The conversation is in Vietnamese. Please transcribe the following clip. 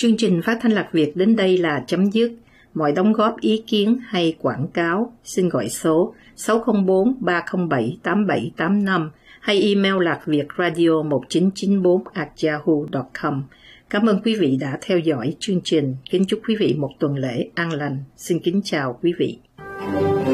Chương trình phát thanh Lạc Việt đến đây là chấm dứt. Mọi đóng góp ý kiến hay quảng cáo xin gọi số 604-307-8785 hay email lạcviệtradio1994@yahoo.com. Cảm ơn quý vị đã theo dõi chương trình. Kính chúc quý vị một tuần lễ an lành. Xin kính chào quý vị.